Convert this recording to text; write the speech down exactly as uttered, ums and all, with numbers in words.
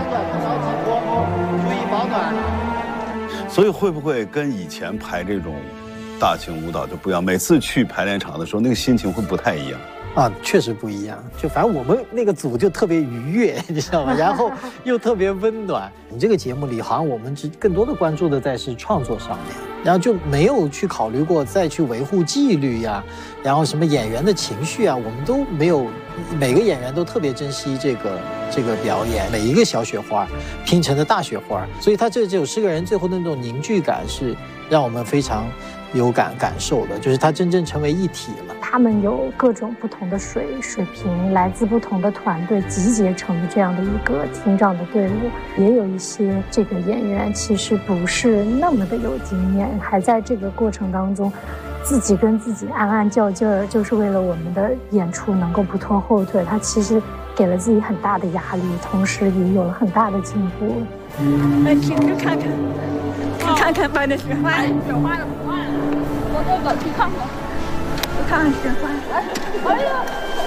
三段，不着急脱哦，注意保暖。 所以会不会跟以前排这种大型舞蹈就不一样？每次去排练场的时候，那个心情会不太一样。 啊，确实不一样。就反正我们那个组就特别愉悦，你知道吗？然后又特别温暖。你这个节目里，好像我们只更多的关注的在是创作上面，然后就没有去考虑过再去维护纪律呀，然后什么演员的情绪啊，我们都没有。每个演员都特别珍惜这个这个表演，每一个小雪花拼成的大雪花，所以他这这首诗个人最后的那种凝聚感是让我们非常有感感受的，就是他真正成为一体了。 他们有各种不同的水水平，来自不同的团队集结成这样的一个听障的队伍，也有一些这个演员其实不是那么的有经验，还在这个过程当中自己跟自己暗暗较劲儿，就是为了我们的演出能够不拖后腿。他其实给了自己很大的压力，同时也有了很大的进步。 来，去看看，去看看办的雪花，雪花了，不换了，我这个去看看，去看看雪花。哎呀！